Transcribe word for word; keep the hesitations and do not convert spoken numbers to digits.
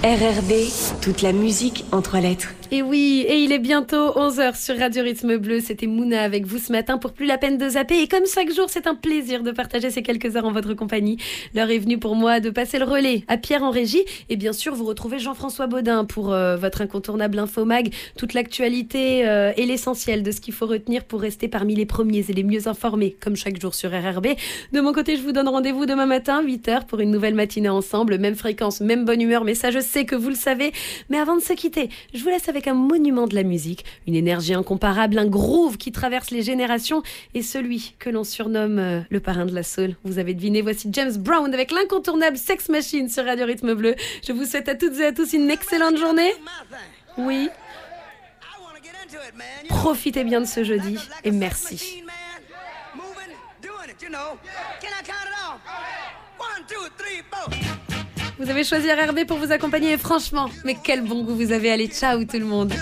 R R B, toute la musique en trois lettres. Et oui, et il est bientôt onze heures sur Radio Rythme Bleu. C'était Mouna avec vous ce matin pour plus la peine de zapper. Et comme chaque jour, c'est un plaisir de partager ces quelques heures en votre compagnie. L'heure est venue pour moi de passer le relais à Pierre en régie. Et bien sûr, vous retrouvez Jean-François Baudin pour euh, votre incontournable Infomag. Toute l'actualité euh, et l'essentiel de ce qu'il faut retenir pour rester parmi les premiers et les mieux informés, comme chaque jour sur R R B. De mon côté, je vous donne rendez-vous demain matin, huit heures, pour une nouvelle matinée ensemble. Même fréquence, même bonne humeur, mais ça, je sais que vous le savez. Mais avant de se quitter, je vous laisse avec un monument de la musique, une énergie incomparable, un groove qui traverse les générations et celui que l'on surnomme euh, le parrain de la soul. Vous avez deviné, voici James Brown avec l'incontournable Sex Machine sur Radio Rythme Bleu. Je vous souhaite à toutes et à tous une excellente journée. Oui. Profitez bien de ce jeudi et merci. Vous avez choisi R R B pour vous accompagner et franchement, mais quel bon goût vous avez. Allez, ciao tout le monde.